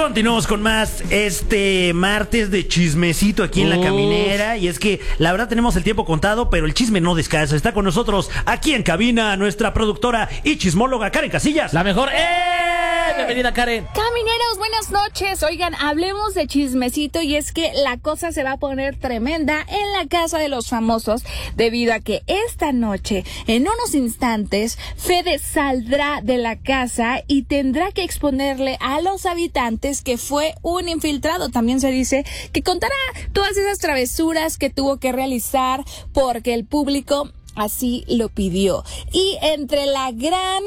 Continuamos con más este martes de chismecito aquí en La Caminera. Y es que la verdad tenemos el tiempo contado, pero el chisme no descansa. Está con nosotros aquí en cabina nuestra productora y chismóloga Karen Casillas. La mejor. Bienvenida, Karen. Camineros, buenas noches. Oigan, hablemos de chismecito y es que la cosa se va a poner tremenda en la casa de los famosos debido a que esta noche, en unos instantes, Fede saldrá de la casa y tendrá que exponerle a los habitantes que fue un infiltrado. También se dice que contará todas esas travesuras que tuvo que realizar porque el público así lo pidió. Y entre la gran,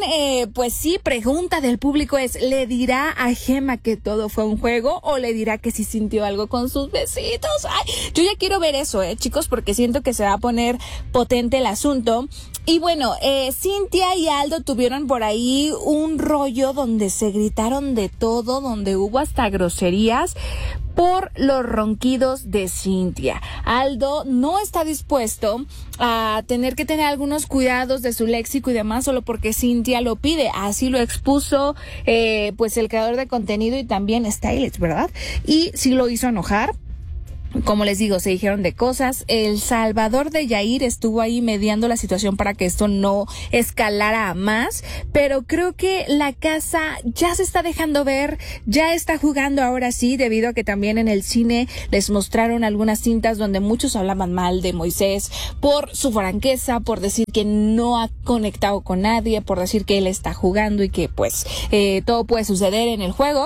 pregunta del público es, ¿le dirá a Gema que todo fue un juego o le dirá que sí sintió algo con sus besitos? Ay, yo ya quiero ver eso, chicos, porque siento que se va a poner potente el asunto. Y bueno, Cintia y Aldo tuvieron por ahí un rollo donde se gritaron de todo, donde hubo hasta groserías por los ronquidos de Cintia. Aldo no está dispuesto a tener que tener algunos cuidados de su léxico y demás solo porque Cintia lo pide. Así lo expuso el creador de contenido y también Stylist, ¿verdad? Y sí lo hizo enojar. Como les digo, se dijeron de cosas. El Salvador de Yair estuvo ahí mediando la situación para que esto no escalara a más, pero creo que la casa ya se está dejando ver, ya está jugando ahora sí, debido a que también en el cine les mostraron algunas cintas donde muchos hablaban mal de Moisés por su franqueza, por decir que no ha conectado con nadie, por decir que él está jugando y que todo puede suceder en el juego.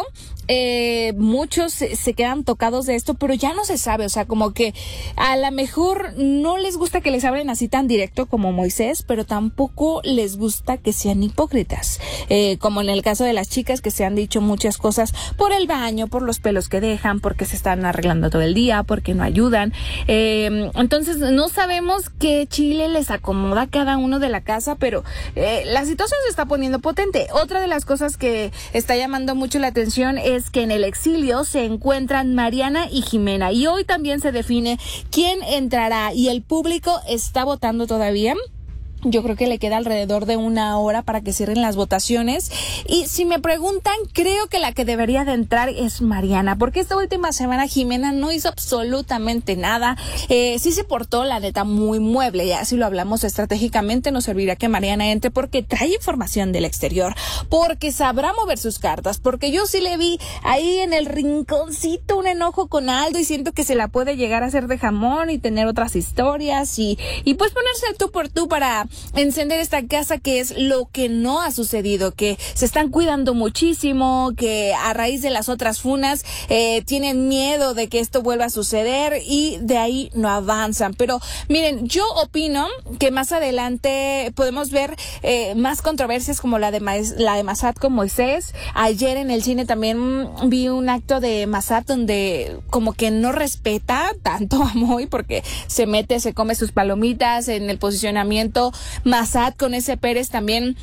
Muchos se quedan tocados de esto, pero ya no se sabe, o sea, como que a lo mejor no les gusta que les hablen así tan directo como Moisés, pero tampoco les gusta que sean hipócritas, como en el caso de las chicas que se han dicho muchas cosas por el baño, por los pelos que dejan, porque se están arreglando todo el día, porque no ayudan, entonces no sabemos qué chile les acomoda a cada uno de la casa, pero la situación se está poniendo potente. Otra de las cosas que está llamando mucho la atención es que en el exilio se encuentran Mariana y Jimena y hoy también se define quién entrará y el público está votando todavía. Yo creo que le queda alrededor de 1 hora para que cierren las votaciones. Y si me preguntan, creo que la que debería de entrar es Mariana, porque esta última semana Jimena no hizo absolutamente nada. Sí se portó, la neta, muy mueble. Ya si lo hablamos estratégicamente, nos servirá que Mariana entre porque trae información del exterior, porque sabrá mover sus cartas, porque yo sí le vi ahí en el rinconcito un enojo con Aldo y siento que se la puede llegar a hacer de jamón y tener otras historias y pues ponerse tú por tú para encender esta casa, que es lo que no ha sucedido, que se están cuidando muchísimo, que a raíz de las otras funas tienen miedo de que esto vuelva a suceder y de ahí no avanzan. Pero miren, yo opino que más adelante podemos ver más controversias como la de Massad con Moisés. Ayer en el cine también vi un acto de Massad donde como que no respeta tanto a Moy porque se come sus palomitas en el posicionamiento. Massad con ese Pérez también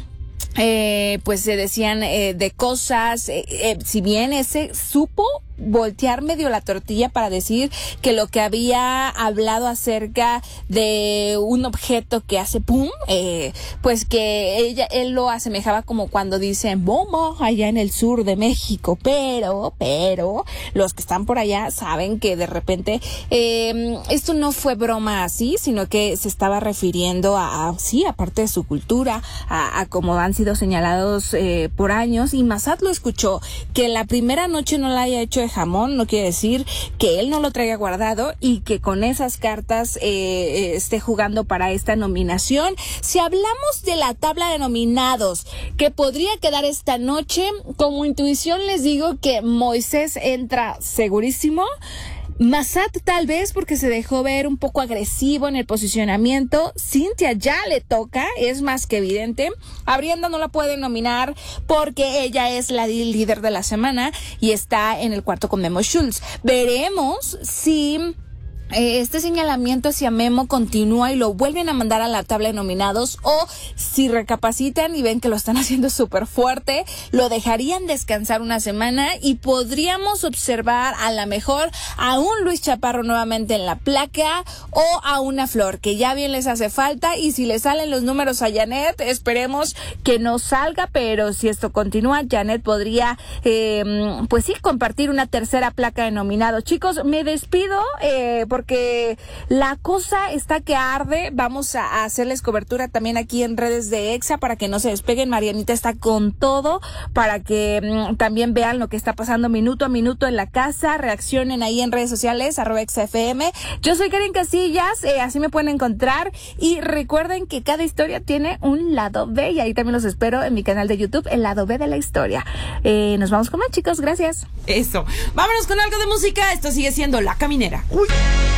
se decían de cosas, si bien ese supo voltear medio la tortilla para decir que lo que había hablado acerca de un objeto que hace pum, pues que él lo asemejaba como cuando dicen bomba allá en el sur de México, pero los que están por allá saben que de repente esto no fue broma así, sino que se estaba refiriendo a parte de su cultura, a como han sido señalados por años, y Massad lo escuchó. Que la primera noche no la haya hecho de jamón no quiere decir que él no lo traiga guardado y que con esas cartas esté jugando para esta nominación. Si hablamos de la tabla de nominados que podría quedar esta noche, como intuición les digo que Moisés entra segurísimo. Massad tal vez porque se dejó ver un poco agresivo en el posicionamiento. Cintia ya le toca, es más que evidente. A Brianda no la pueden nominar porque ella es la líder de la semana y está en el cuarto con Memo Schultz. Veremos si este señalamiento hacia Memo continúa y lo vuelven a mandar a la tabla de nominados, o si recapacitan y ven que lo están haciendo súper fuerte, lo dejarían descansar una semana y podríamos observar a lo mejor a un Luis Chaparro nuevamente en la placa, o a una Flor, que ya bien les hace falta. Y si le salen los números a Janet, esperemos que no salga, pero si esto continúa, Janet podría pues sí, compartir una tercera placa de nominados. Chicos, me despido porque la cosa está que arde. Vamos a hacerles cobertura también aquí en redes de Exa para que no se despeguen. Marianita está con todo para que también vean lo que está pasando minuto a minuto en la casa. Reaccionen ahí en redes sociales, @ExaFM. Yo soy Karen Casillas, así me pueden encontrar. Y recuerden que cada historia tiene un lado B, y ahí también los espero en mi canal de YouTube, el lado B de la historia. Nos vamos con más, chicos. Gracias. Eso. Vámonos con algo de música. Esto sigue siendo La Caminera. Uy.